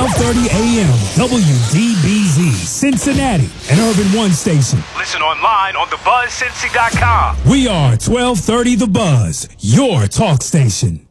1230 AM, WDBZ, Cincinnati, an Urban One station. Listen online on thebuzzcincy.com. We are 1230 The Buzz, your talk station.